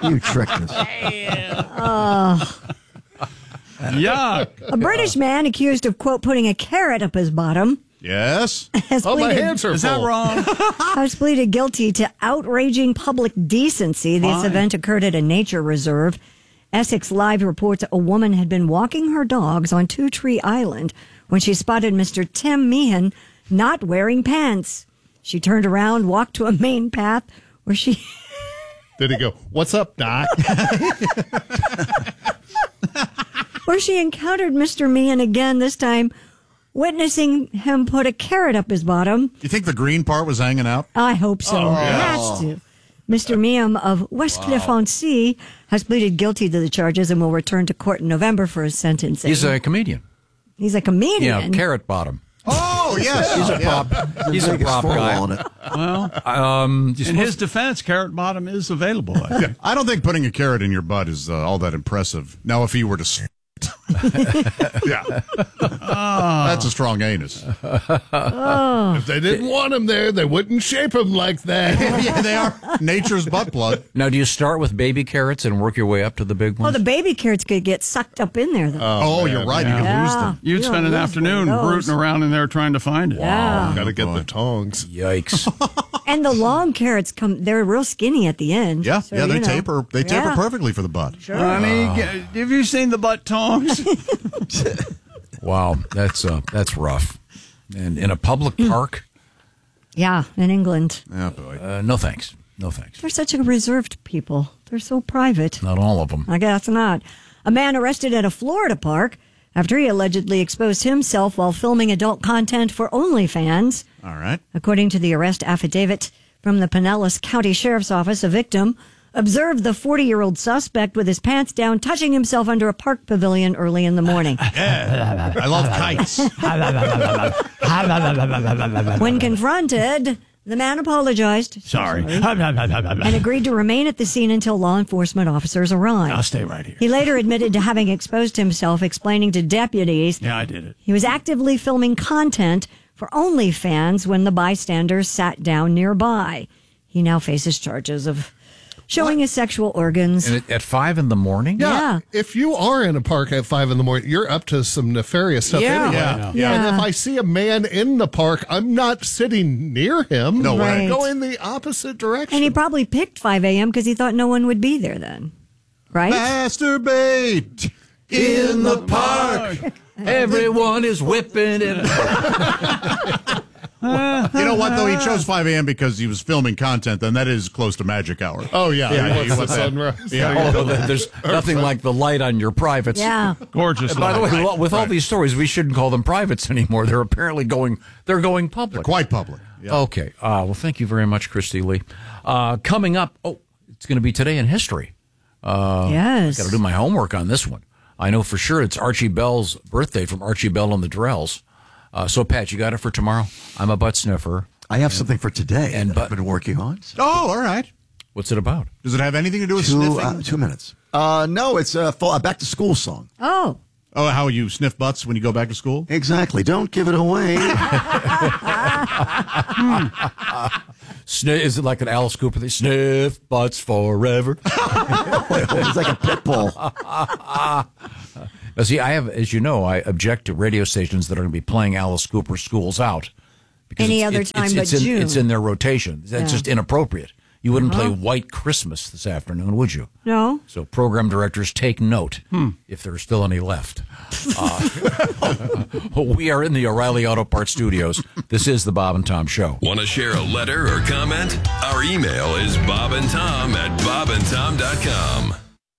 You tricked us. Yuck. A British man accused of, quote, putting a carrot up his bottom Yes. has Oh, my pleaded, hands are Is that full. wrong? has pleaded guilty to outraging public decency. This Fine. event occurred at a nature reserve. Essex Live reports a woman had been walking her dogs on Two Tree Island when she spotted Mr. Tim Meehan not wearing pants. She turned around, walked to a main path where she... Did he go, what's up, Doc? where she encountered Mr. Meehan again, this time witnessing him put a carrot up his bottom. You think the green part was hanging out? I hope so. Has to. Mr. Meehan of Westcliff-on-Sea has pleaded guilty to the charges and will return to court in November for his sentencing. He's a comedian. He's a comedian. Yeah, Carrot Bottom. Oh, yes. He's a prop. He's a prop guy. On it. Well, in his defense, Carrot Bottom is available. I think. I don't think putting a carrot in your butt is all that impressive. Now, if he were to... yeah. That's a strong anus. If they didn't want him there, they wouldn't shape him like that. Yeah, they are. Nature's butt plug. Now, do you start with baby carrots and work your way up to the big Oh, ones? the baby carrots could get sucked up in there, though. Oh, you're right. You can lose them. You'd You spend don't an lose afternoon one of those. rooting around in there trying to find it. Yeah. Got to get the tongs. Yikes. And the long carrots they're real skinny at the end. Yeah, So, yeah, they you know. taper. They taper Yeah. perfectly for the butt. Honey, have you seen the butt tongs? Wow, that's rough. And in a public park? Yeah, in England. Yeah, boy. No thanks. No thanks. They're such a reserved people. They're so private. Not all of them. I guess not. A man arrested at a Florida park after he allegedly exposed himself while filming adult content for OnlyFans. All right. According to the arrest affidavit from the Pinellas County Sheriff's Office, a victim observed the 40-year-old suspect with his pants down, touching himself under a park pavilion early in the morning. I love kites. When confronted, the man apologized Sorry. and agreed to remain at the scene until law enforcement officers arrived. I'll stay right here. He later admitted to having exposed himself, explaining to deputies Yeah, I did it. he was actively filming content for OnlyFans when the bystanders sat down nearby. He now faces charges of showing his sexual organs. And at 5 in the morning? Yeah. If you are in a park at 5 in the morning, you're up to some nefarious stuff Yeah. anyway. Yeah. Yeah. And if I see a man in the park, I'm not sitting near him. No way. Right. Go in the opposite direction. And he probably picked 5 a.m. because he thought no one would be there then. Right? Masturbate In the park. Everyone is whipping it. You know what, though? He chose 5 a.m. because he was filming content, and that is close to magic hour. Oh, yeah. Yeah, He wants you the want that. sunrise. Yeah. Oh, there's nothing like the light on your privates. Yeah. Gorgeous. And by the light. way, with all these stories, we shouldn't call them privates anymore. They're apparently going public. Quite public. Yeah. Okay. Well, thank you very much, Christy Lee. Coming up, it's going to be Today in History. Yes. Got to do my homework on this one. I know for sure it's Archie Bell's birthday from Archie Bell and the Drells. So, Pat, you got it for tomorrow? I'm a butt sniffer. I have something for today And that I've been working on. Oh, all right. What's it about? Does it have anything to do with sniffing? 2 minutes. No, it's a back to school song. Oh. Oh, how you sniff butts when you go back to school? Exactly. Don't give it away. Is it like an Alice Cooper thing? Sniff butts forever. It's like a pit bull. Now, see, I object to radio stations that are going to be playing Alice Cooper Schools Out. Because Any other time but June. It's in their rotation. That's just inappropriate. You wouldn't play White Christmas this afternoon, would you? No. So program directors, take note, if there are still any left. We are in the O'Reilly Auto Parts studios. This is the Bob and Tom Show. Want to share a letter or comment? Our email is bobandtom@bobandtom.com.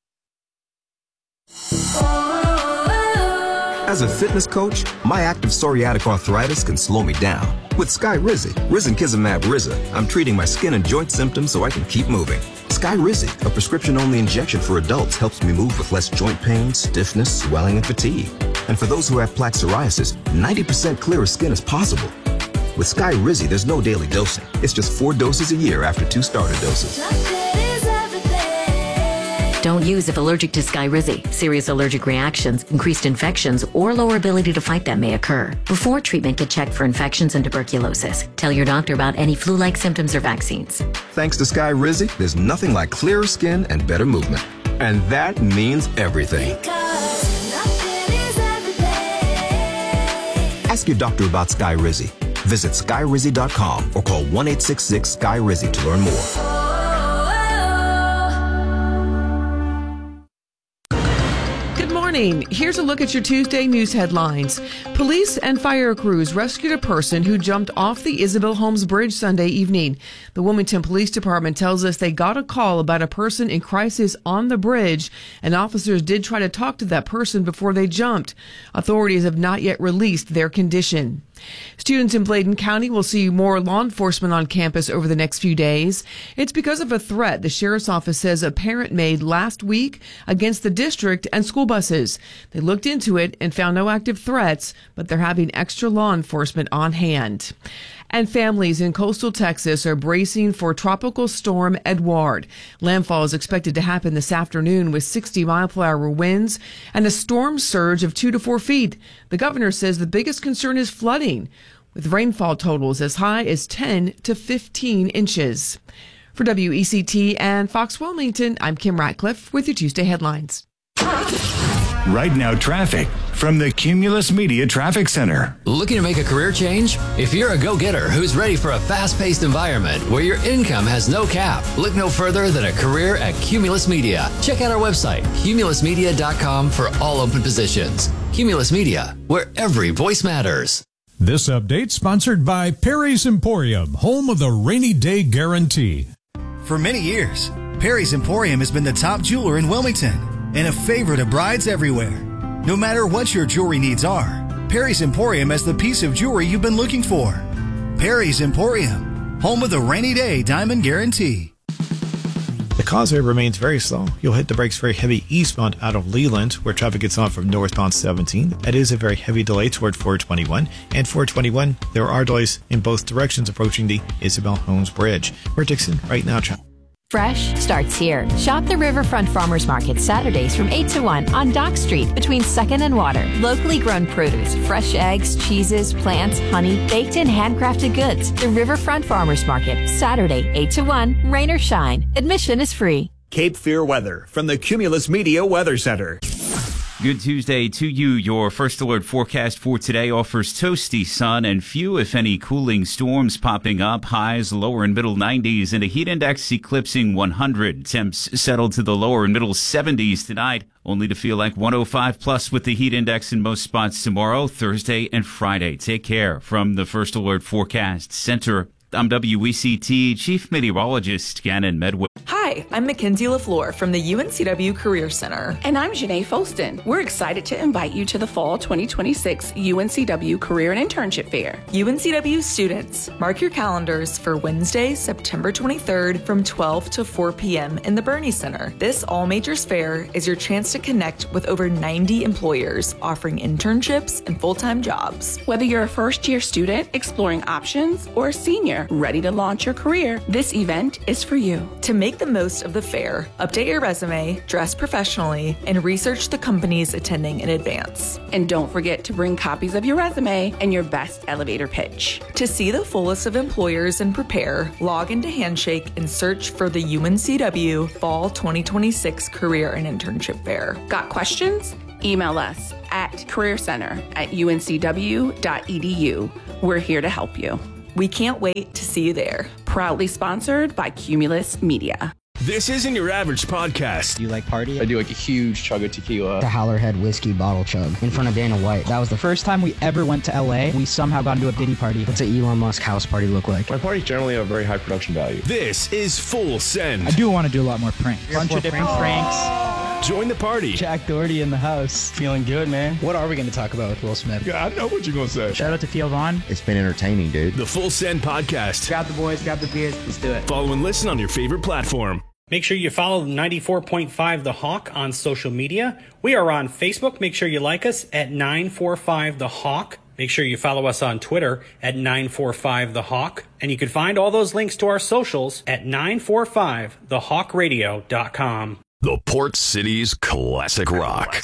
As a fitness coach, my active psoriatic arthritis can slow me down. With Skyrizi, Risankizumab Riza, I'm treating my skin and joint symptoms so I can keep moving. Skyrizi, a prescription-only injection for adults, helps me move with less joint pain, stiffness, swelling, and fatigue. And for those who have plaque psoriasis, 90% clearer skin is possible. With Skyrizi, there's no daily dosing. It's just 4 doses a year after 2 starter doses. Don't use if allergic to Skyrizi. Serious allergic reactions, increased infections, or lower ability to fight them may occur. Before treatment, get checked for infections and tuberculosis. Tell your doctor about any flu-like symptoms or vaccines. Thanks to Skyrizi, there's nothing like clearer skin and better movement. And that means everything. Ask your doctor about Skyrizi. Visit Skyrizi.com or call 1-866-SKY-RIZZI to learn more. Good morning. Here's a look at your Tuesday news headlines. Police and fire crews rescued a person who jumped off the Isabel Holmes Bridge Sunday evening. The Wilmington Police Department tells us they got a call about a person in crisis on the bridge, and officers did try to talk to that person before they jumped. Authorities have not yet released their condition. Students in Bladen County will see more law enforcement on campus over the next few days. It's because of a threat the sheriff's office says a parent made last week against the district and school buses. They looked into it and found no active threats, but they're having extra law enforcement on hand. And families in coastal Texas are bracing for Tropical Storm Edouard. Landfall is expected to happen this afternoon with 60-mile-per-hour winds and a storm surge of 2 to 4 feet. The governor says the biggest concern is flooding, with rainfall totals as high as 10 to 15 inches. For WECT and Fox Wilmington, I'm Kim Ratcliffe with your Tuesday headlines. Right now, traffic from the Cumulus Media Traffic Center. Looking to make a career change? If you're a go-getter who's ready for a fast-paced environment where your income has no cap, look no further than a career at Cumulus Media. Check out our website, cumulusmedia.com, for all open positions. Cumulus Media, where every voice matters. This update sponsored by Perry's Emporium, home of the rainy day guarantee. For many years, Perry's Emporium has been the top jeweler in Wilmington and a favorite of brides everywhere. No matter what your jewelry needs are, Perry's Emporium has the piece of jewelry you've been looking for. Perry's Emporium, home of the rainy day diamond guarantee. The causeway remains very slow. You'll hit the brakes very heavy eastbound out of Leland, where traffic gets on from northbound 17. That is a very heavy delay toward 421. And 421, there are delays in both directions approaching the Isabel Holmes Bridge. We're Dixon right now, Chuck. Fresh starts here. Shop the Riverfront Farmers Market Saturdays from 8 to 1 on Dock Street between 2nd and Water. Locally grown produce, fresh eggs, cheeses, plants, honey, baked and handcrafted goods. The Riverfront Farmers Market, Saturday, 8 to 1, rain or shine. Admission is free. Cape Fear weather from the Cumulus Media Weather Center. Good Tuesday to you. Your first alert forecast for today offers toasty sun and few, if any, cooling storms popping up. Highs lower and middle 90s and a heat index eclipsing 100. Temps settle to the lower and middle 70s tonight, only to feel like 105 plus with the heat index in most spots tomorrow, Thursday, and Friday. Take care. From the First Alert Forecast Center, I'm WECT Chief Meteorologist Gannon Medway. Hi, I'm Mackenzie LaFleur from the UNCW Career Center. And I'm Janae Folston. We're excited to invite you to the Fall 2026 UNCW Career and Internship Fair. UNCW students, mark your calendars for Wednesday, September 23rd from 12 to 4 p.m. in the Bernie Center. This all-majors fair is your chance to connect with over 90 employers offering internships and full-time jobs. Whether you're a first-year student exploring options or a senior ready to launch your career, this event is for you. To make the most of the fair, update your resume, dress professionally, and research the companies attending in advance. And don't forget to bring copies of your resume and your best elevator pitch. To see the full list of employers and prepare, log into Handshake and search for the UNCW Fall 2026 Career and Internship Fair. Got questions? Email us at careercenter@uncw.edu. We're here to help you. We can't wait to see you there. Proudly sponsored by Cumulus Media. This isn't your average podcast. Do you like party? I do like a huge chug of tequila. The Howlerhead whiskey bottle chug in front of Dana White. That was the first time we ever went to LA. We somehow got into a Diddy party. What's an Elon Musk house party look like? My parties generally have very high production value. This is Full Send. I do want to do a lot more pranks. A bunch of different pranks. Join the party. Jack Doherty in the house. Feeling good, man. What are we going to talk about with Will Smith? Yeah, I know what you're going to say. Shout out to Theo Vaughn. It's been entertaining, dude. The Full Send Podcast. Grab the boys, grab the beers. Let's do it. Follow and listen on your favorite platform. Make sure you follow 94.5 The Hawk on social media. We are on Facebook. Make sure you like us at 945 The Hawk. Make sure you follow us on Twitter at 945 The Hawk. And you can find all those links to our socials at 945thehawkradio.com. The Port City's classic rock.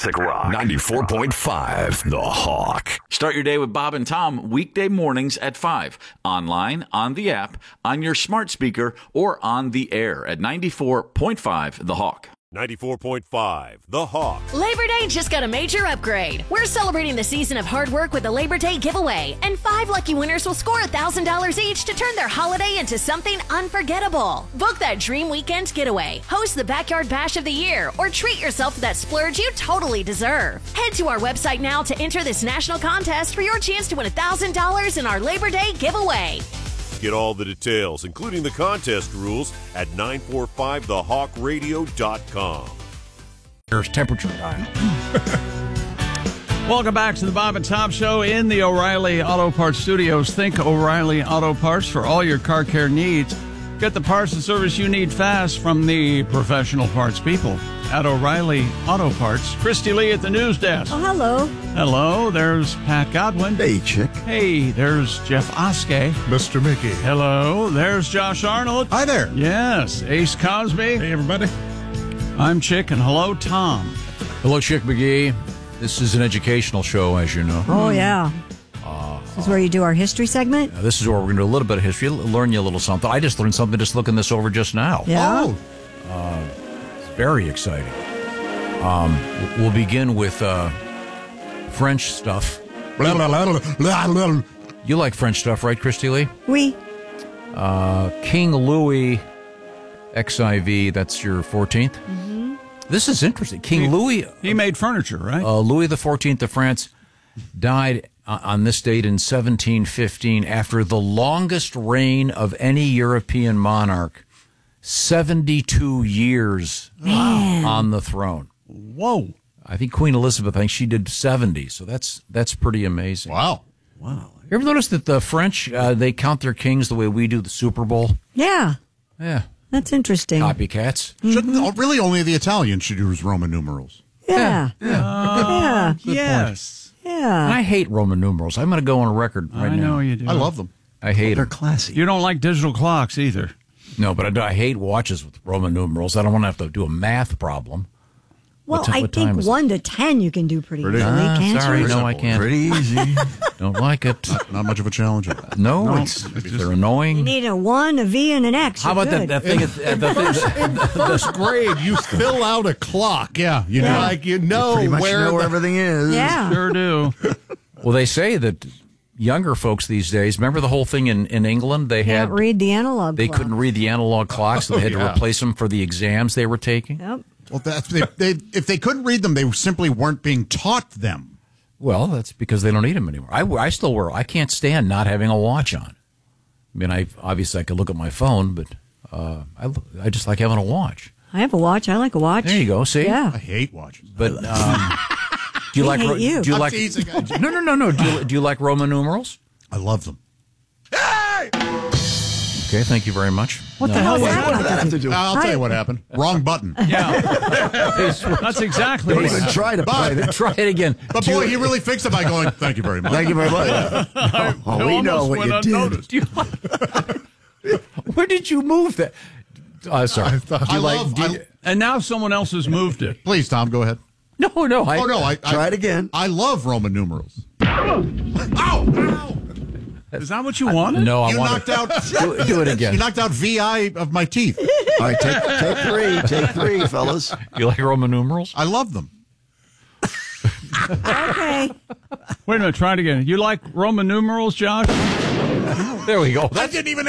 94.5 The Hawk. Start your day with Bob and Tom weekday mornings at 5. Online, on the app, on your smart speaker, or on the air at 94.5 The Hawk. 94.5 The Hawk. Labor Day just got a major upgrade. We're celebrating the season of hard work with the Labor Day giveaway, and 5 lucky winners will score $1,000 each to turn their holiday into something unforgettable. Book that dream weekend getaway, host the Backyard Bash of the Year, or treat yourself to that splurge you totally deserve. Head to our website now to enter this national contest for your chance to win $1,000 in our Labor Day giveaway. Get all the details, including the contest rules, at 945thehawkradio.com. There's temperature time. Welcome back to the Bob and Tom Show in the O'Reilly Auto Parts Studios. Think O'Reilly Auto Parts for all your car care needs. Get the parts and service you need fast from the professional parts people at O'Reilly Auto Parts. Christy Lee at the news desk. Oh, hello. Hello, there's Pat Godwin. Hey, chick. Hey, there's Jeff Oskey. Mr. Mickey. Hello, there's Josh Arnold. Hi there. Yes, Ace Cosby. Hey, everybody. I'm Chick, and hello, Tom. Hello, Chick McGee. This is an educational show, as you know. Oh, yeah. This is where you do our history segment? This is where we're going to do a little bit of history, learn you a little something. I just learned something just looking this over just now. Yeah. It's very exciting. We'll begin with French stuff. You like French stuff, right, Christy Lee? Oui. King Louis XIV, that's your 14th? Mm-hmm. This is interesting. King Louis... He made furniture, right? Louis XIV of France died on this date in 1715 after the longest reign of any European monarch, 72 years on the throne. Whoa. I think Queen Elizabeth, I think she did 70, so that's pretty amazing. Wow. You ever notice that the French, they count their kings the way we do the Super Bowl? Yeah. Yeah. That's interesting. Copycats. Shouldn't really only the Italians should use Roman numerals. Yeah. Yeah. Yes. Yeah. And I hate Roman numerals. I'm going to go on a record right now. I know you do. I love them. I hate They're them. classy. You don't like digital clocks either. No, but I hate watches with Roman numerals. I don't want to have to do a math problem. Well, What I time think is it? 1 to 10 you can do pretty easily, can't sorry, you? no, I can't. Pretty easy. Don't like it. Not much of a challenge. No, they're annoying. You need a 1, a V, and an X. How You're about good. that thing? This grade, you fill out a clock. Yeah, you know, like you know Pretty much where know the- everything is. Yeah. Sure do. Well, they say that younger folks these days, remember the whole thing in England? They Can't read the analog They clock. couldn't read the analog clocks, so they had to Yeah. replace them for the exams they were taking. Yep. Well, that's if they couldn't read them, they simply weren't being taught them. Well, that's because they don't need them anymore. I still wear. I can't stand not having a watch on. I mean, I could look at my phone, but I just like having a watch. I have a watch. I like a watch. There you go. See, Yeah. I hate watches. But do you We like? hate you. Do you I'm like? teasing. No. Do you like Roman numerals? I love them. Okay, thank you very much. What the hell was What did that have to do? I'll tell you what happened. Wrong button. Yeah. That's exactly Don't what even try to play that. Try it again. But boy, he really fixed it by going, thank you very much. Thank you very much. Oh, we know what you did. Do you where did you move that? Sorry. And now someone else has moved it. Please, Tom, go ahead. No. Try it again. I love Roman numerals. Ow! Is that what you wanted? No, I You want knocked out. do it again. You knocked out VI of my teeth. All right, take three. Take three, fellas. You like Roman numerals? I love them. Okay. Wait a minute. Try it again. You like Roman numerals, Josh? There we go. I didn't even